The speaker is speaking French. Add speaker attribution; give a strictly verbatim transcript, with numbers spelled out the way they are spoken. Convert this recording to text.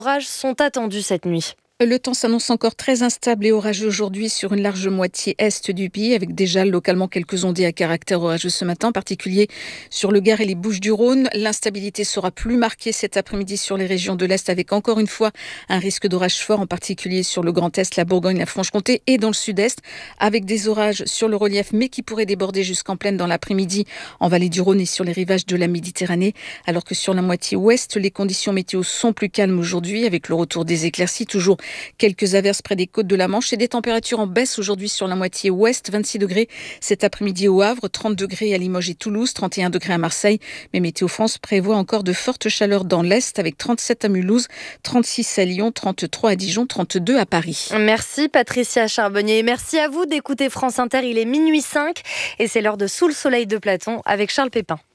Speaker 1: orages sont attendus cette nuit.
Speaker 2: Le temps s'annonce encore très instable et orageux aujourd'hui sur une large moitié est du pays, avec déjà localement quelques ondées à caractère orageux ce matin, en particulier sur le Gard et les Bouches-du-Rhône. L'instabilité sera plus marquée cet après-midi sur les régions de l'Est, avec encore une fois un risque d'orage fort, en particulier sur le Grand Est, la Bourgogne, la Franche-Comté et dans le Sud-Est, avec des orages sur le relief, mais qui pourraient déborder jusqu'en plaine dans l'après-midi en vallée du Rhône et sur les rivages de la Méditerranée, alors que sur la moitié ouest, les conditions météo sont plus calmes aujourd'hui, avec le retour des éclaircies, toujours quelques averses près des côtes de la Manche et des températures en baisse aujourd'hui sur la moitié ouest. vingt-six degrés cet après-midi au Havre, trente degrés à Limoges et Toulouse, trente et un degrés à Marseille. Mais Météo France prévoit encore de fortes chaleurs dans l'Est avec trente-sept à Mulhouse, trente-six à Lyon, trente-trois à Dijon, trente-deux à Paris.
Speaker 1: Merci Patricia Charbonnier. Merci à vous d'écouter France Inter. Il est minuit cinq et c'est l'heure de Sous le soleil de Platon avec Charles Pépin.